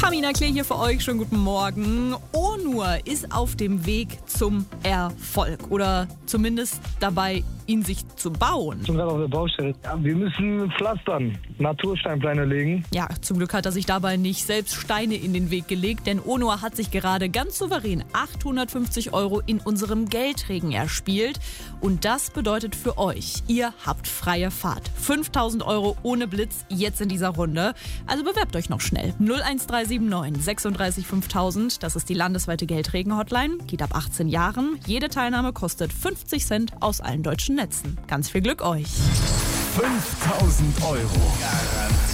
Carmina Klee hier für euch. Schönen guten Morgen. Onur ist auf dem Weg zum Erfolg oder zumindest dabei, ihn sich zu bauen. Ich bin gerade auf der Baustelle. Ja, wir müssen pflastern, Natursteinpläne legen. Ja, zum Glück hat er sich dabei nicht selbst Steine in den Weg gelegt, denn Onur hat sich gerade ganz souverän 850 € in unserem Geldregen erspielt. Und das bedeutet für euch, ihr habt freie Fahrt. 5.000 € ohne Blitz jetzt in dieser Runde. Also bewerbt euch noch schnell. 01379 36 5000, das ist die landesweite Geldregen-Hotline, geht ab 18 Jahren. Jede Teilnahme kostet 50 Cent aus allen deutschen Netzen. Ganz viel Glück euch. 5.000 €. Garantie.